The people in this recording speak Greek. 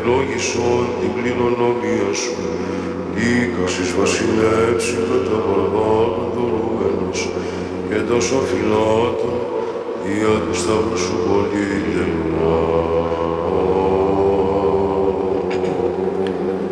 ευλόγησον την κληρονομία σου. Δίκασης βασιλεύσει κατά παρβάτων δωρούμενος και τόσο φυλάτων, δια του σταυρού σου πολίτευμα.